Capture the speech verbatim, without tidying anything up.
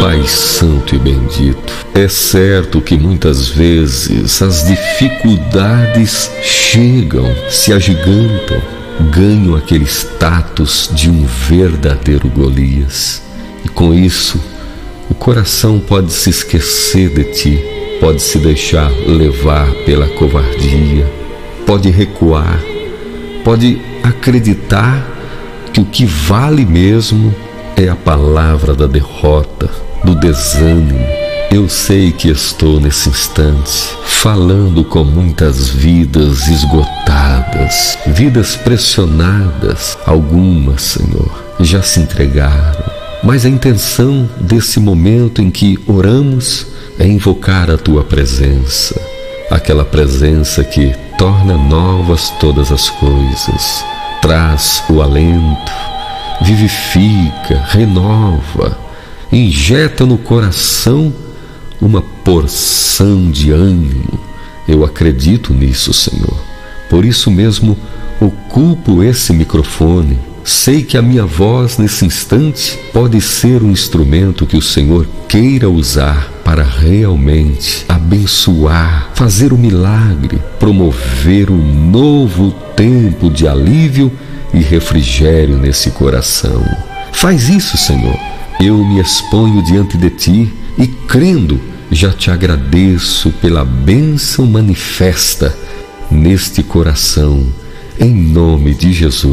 Pai santo e bendito, é certo que muitas vezes as dificuldades chegam, se agigantam, ganham aquele status de um verdadeiro Golias. E com isso, o coração pode se esquecer de ti, pode se deixar levar pela covardia, pode recuar, pode acreditar que o que vale mesmo é a palavra da derrota, do desânimo. Eu sei que estou nesse instante falando com muitas vidas esgotadas, vidas pressionadas. Algumas, Senhor, já se entregaram, mas a intenção desse momento em que oramos é invocar a Tua presença, aquela presença que torna novas todas as coisas, traz o alento, vivifica, renova, injeta no coração uma porção de ânimo. Eu acredito nisso, Senhor. Por isso mesmo ocupo esse microfone. Sei que a minha voz nesse instante pode ser um instrumento que o Senhor queira usar para realmente abençoar, fazer o milagre, promover um novo tempo de alívio e refrigério nesse coração. Faz isso, Senhor. Eu me exponho diante de Ti e, crendo, já Te agradeço pela bênção manifesta neste coração, em nome de Jesus.